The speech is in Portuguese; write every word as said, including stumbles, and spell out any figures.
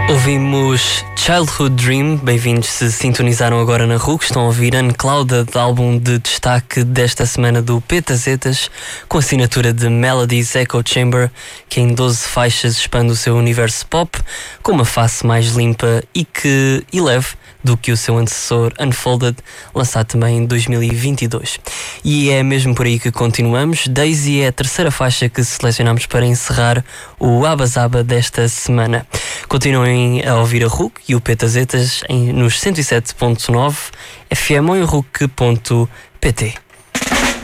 Ouvimos Childhood Dream, bem-vindos se sintonizaram agora na R U C, estão a ouvir Unclouded, álbum de destaque desta semana do Petazetas, com assinatura de Melodies Echo Chamber, que em doze faixas expande o seu universo pop, com uma face mais limpa e que e leve do que o seu antecessor Unfolded, lançado também em dois mil e vinte e dois. E é mesmo por aí que continuamos. Daisy é a terceira faixa que selecionamos para encerrar o Abazaba desta semana. Continuem a ouvir a R U C e o Petazetas em, nos cento e sete ponto nove F M ou em R U C ponto P T.